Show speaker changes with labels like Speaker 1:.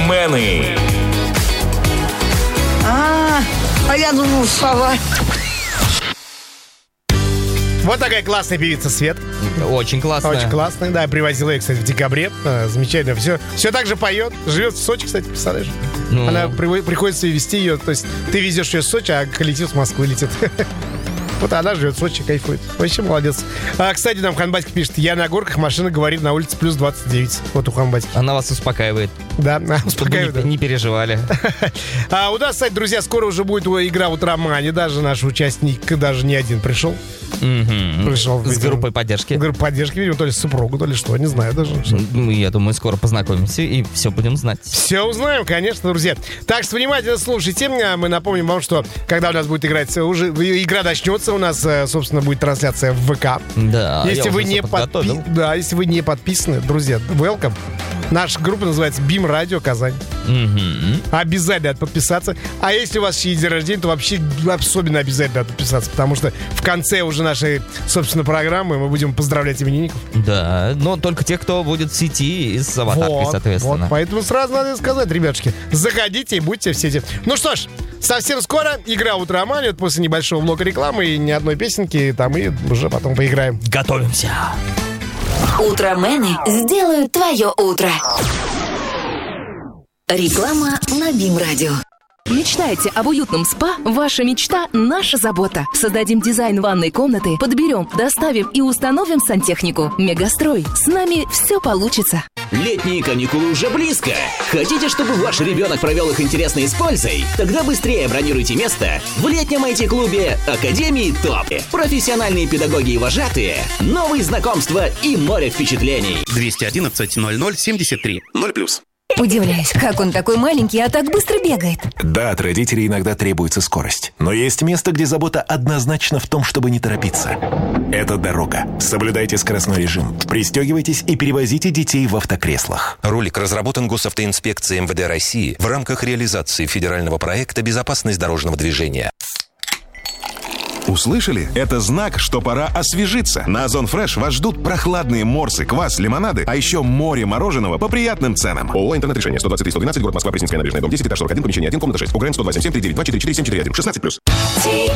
Speaker 1: Утромены.
Speaker 2: А я думал, сова.
Speaker 3: Вот такая классная певица Свет.
Speaker 4: Очень классная.
Speaker 3: Очень классная, да. Я привозила ее, кстати, в декабре. Замечательно. Все так же поет. Живет в Сочи, кстати, представляешь? Она приходится везти ее. То есть ты везешь ее в Сочи, а коллектив с Москвы летит. Вот она живет в Сочи, кайфует. Вообще молодец. Кстати, нам Ханбатька пишет: я на горках, машина говорит, на улице плюс 29. Вот у Ханбатьки.
Speaker 4: Она вас успокаивает.
Speaker 3: Да, успокаивает.
Speaker 4: Чтобы не переживали.
Speaker 3: У нас, кстати, друзья, скоро уже будет игра в Утромане. Даже наш участник, даже не один пришел. Пришел.
Speaker 4: С группой поддержки.
Speaker 3: Группа поддержки, видимо, то ли супругу, то ли что, не знаю даже.
Speaker 4: Я думаю, скоро познакомимся и все будем знать.
Speaker 3: Все узнаем, конечно, друзья. Так что внимательно слушайте. Мы напомним вам, что когда у нас будет играть, уже игра начнется, у нас, собственно, будет трансляция в ВК.
Speaker 4: Да,
Speaker 3: если вы не если вы не подписаны, друзья, welcome. Наша группа называется BIM Radio Казань. Обязательно надо подписаться. А если у вас еще день рождения, то вообще особенно обязательно надо подписаться, потому что в конце уже нашей, собственно, программы мы будем поздравлять именинников.
Speaker 4: Да, но только тех, кто будет в сети и с аватаркой, соответственно.
Speaker 3: Вот, поэтому сразу надо сказать, ребятушки, заходите и будьте в сети. Ну что ж, совсем скоро игра «Утромания», после небольшого блока рекламы и ни одной песенки, там и уже потом поиграем.
Speaker 4: Готовимся.
Speaker 5: Утромены сделают твое утро. Реклама на BIM Radio.
Speaker 6: Мечтаете об уютном спа? Ваша мечта – наша забота. Создадим дизайн ванной комнаты, подберем, доставим и установим сантехнику. Мегастрой. С нами все получится.
Speaker 7: Летние каникулы уже близко. Хотите, чтобы ваш ребенок провел их интересно и с пользой? Тогда быстрее бронируйте место в летнем IT-клубе Академии ТОП. Профессиональные педагоги и вожатые, новые знакомства и море впечатлений.
Speaker 8: 211 00 73 0+.
Speaker 9: Удивляюсь, как он такой маленький, а так быстро бегает.
Speaker 10: Да, от родителей иногда требуется скорость. Но есть место, где забота однозначно в том, чтобы не торопиться. Это дорога. Соблюдайте скоростной режим. Пристегивайтесь и перевозите детей в автокреслах.
Speaker 11: Ролик разработан Госавтоинспекцией МВД России в рамках реализации федерального проекта «Безопасность дорожного движения».
Speaker 12: Услышали? Это знак, что пора освежиться. На Озон Фреш вас ждут прохладные морсы, квас, лимонады, а еще море мороженого по приятным ценам. ООО «Интернет-решение», 123-112, город Москва, Пресненская набережная, дом 10, этаж 41, помещение 1, комната 6. УГРН 127-739-244-4741, 16+.